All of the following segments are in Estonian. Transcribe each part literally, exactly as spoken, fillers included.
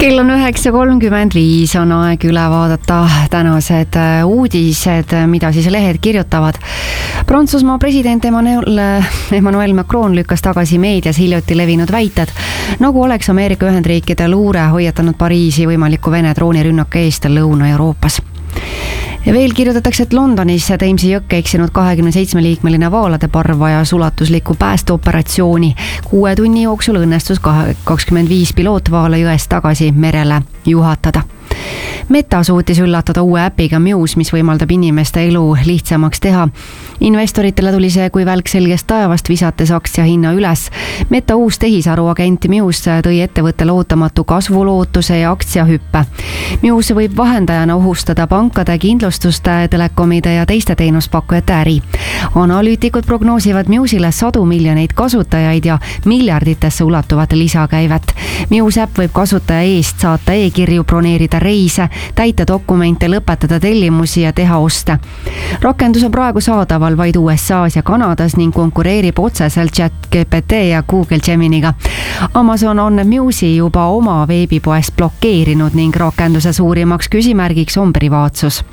Kell on üheksa kolmkümmend viis, on aeg üle vaadata tänased uudised, mida siis lehed kirjutavad. Prantsusmaa president Emmanuel, Emmanuel Macron lükkas tagasi meedias hiljuti levinud väited, nagu oleks Ameerika Ühendriikide luure hoiatanud Pariisi võimaliku Vene droonirünnaku eest Lõuna-Euroopas. Ja veel kirjutatakse, et Londonis Thamesi jõkke eksinud kahekümne seitsme liikmeline vaalade parv vajas ulatuslikku päästeoperatsiooni. Kuue tunni jooksul õnnestus kakskümmend viis pilootvaala jõest tagasi merele juhatada. Meta suutis üllatada uue äpiga Muse, mis võimaldab inimeste elu lihtsamaks teha. Investoritele tuli see kui välk selgest taevast, visates aktsia hinna üles. Meta uus tehisaruagent Muse tõi ettevõttele ootamatu kasvulootuse ja aktsiahüppe. Muse võib vahendajana ohustada pankade, kindlustuste, telekomide ja teiste teenuspakkujate äri. Analüütikud prognoosivad Muse'ile sadu miljoneid kasutajaid ja miljarditesse ulatuvat lisakäivet. Muse äpp võib kasutaja eest saata e-kirju, broneerida reise, täita dokumente, lõpetada tellimusi ja teha oste. Rakendus on praegu saadaval vaid U S A's ja Kanadas ning konkureerib otseselt ChatGPT ja Google Geminiga. Amazon on Muse'i juba oma veebipoest blokeerinud ning rakenduse suurimaks küsimärgiks on privaatsus.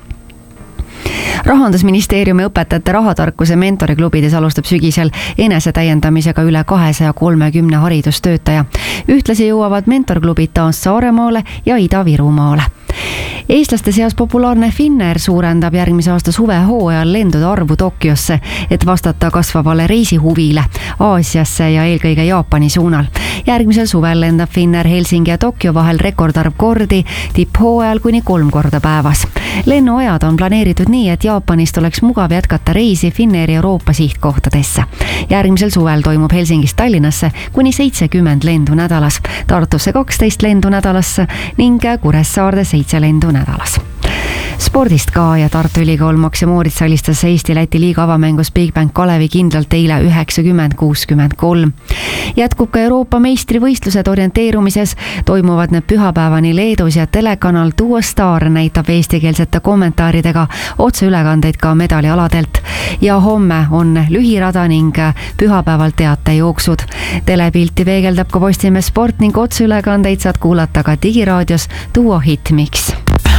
Rahandusministeeriumi õpetajate rahatarkuse mentoriklubides alustab sügisel enesetäiendamisega üle kahesaja kolmekümne haridustöötaja. Ühtlasi jõuavad mentorklubid taas Saaremaale ja Ida-Virumaale. Eestlaste seas populaarne Finnair suurendab järgmise aasta suvehooajal lendude arvu Tokyosse, et vastata kasvavale reisihuvile Aasiasse ja eelkõige Jaapani suunal. Järgmisel suvel lendab Finnair Helsingi ja Tokyo vahel rekordarv kordi, tipphooajal kuni kolm korda päevas. Lennuajad on planeeritud nii, et Jaapanist oleks mugav jätkata reisi Finnairi Euroopa sihtkohtadesse. Järgmisel suvel toimub Helsingist Tallinnasse kuni seitsekümmend lendu nädalas, Tartusse kaksteist lendu nädalasse ning Kuressaarde seitse lendu nädalas. Spordist ka ja Tartu Ülikool Max ja Moritz alistas Eesti-Läti liiga avamängus Bigbank Kalevi kindlalt eile üheksakümmend kuuskümmend kolm. Jätkub ka Euroopa meistrivõistlused orienteerumises, toimuvad need pühapäevani Leedus ja telekanal Duo Star näitab eestikeelsete kommentaaridega otseülekandeid ka medalialadelt. Ja homme on lühirada ning pühapäeval teatejooksud. Telepilti peegeldab ka Postimees Sport ning otseülekandeid saad kuulata ka digiraadios Duo Hitmix.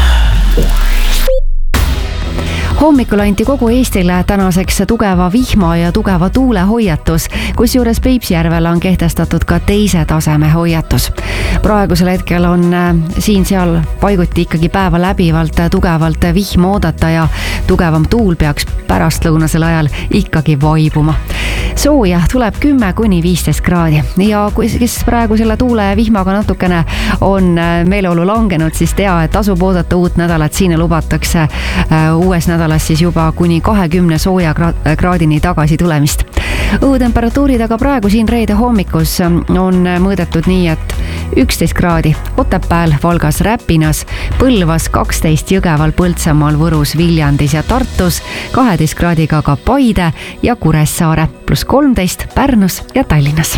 Hommikul anti kogu Eestile tänaseks tugeva vihma ja tugeva tuule hoiatus, kusjuures Peipsijärvel on kehtestatud ka teise taseme hoiatus. Praegusel hetkel on siin-seal paiguti ikkagi päeva läbivalt tugevalt vihma oodata ja tugevam tuul peaks pärastlõunasel ajal ikkagi vaibuma. Sooja tuleb kümme kuni viisteist kraadi ja kes praegu selle tuule ja vihmaga natukene on meeleolu langenud, siis tea, et asub oodata uut nädalat, siin lubatakse uues nädalas siis juba kuni kahekümne sooja kraadini tagasi tulemist. Õhutemperatuurid aga praegu siin reede hommikus on mõõdetud nii, et üksteist kraadi Otepääl, Valgas, Räpinas, Põlvas, kaksteist Jõgeval, Põltsamaal, Võrus, Viljandis ja Tartus, kaheteist kraadiga ka Paide ja Kuressaare, pluss kolmteist Pärnus ja Tallinnas.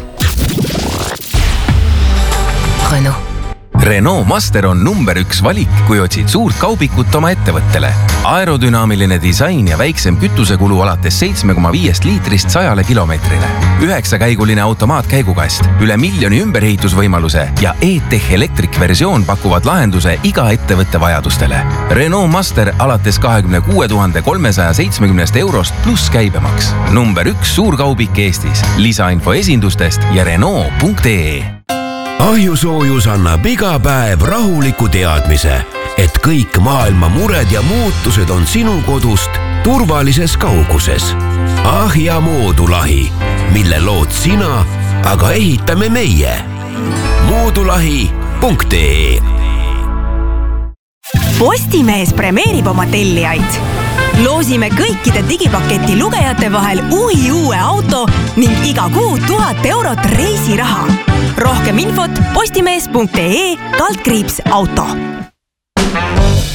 Renault. Renault Master on number üks valik, kui otsid suurt kaubikut oma ettevõttele. Aerodünaamiline disain ja väiksem kütusekulu alates seitsme koma viiest liitrist sajale kilomeetrile. Üheksakäiguline automaatkäigukast, üle miljoni ümberehitusvõimaluse ja E-Tech Electric versioon pakuvad lahenduse iga ettevõtte vajadustele. Renault Master alates kahekümne kuue tuhande kolmesaja seitsmekümnest eurost pluss käibemaks. Number üks suurkaubik Eestis. Lisainfo esindustest ja Renault punkt ee. Ahjusoojus annab iga päev rahuliku teadmise, et kõik maailma mured ja muutused on sinu kodust turvalises kauguses. Ahja moodulahi, mille lood sina, aga ehitame meie. moodulahi punkt ee. Postimees premeerib oma tellijaid. Loosime kõikide digipaketi lugejate vahel uhi uue auto ning iga kuu tuhat eurot reisiraha. Rohkem infot postimees punkt ee kaldkriips auto.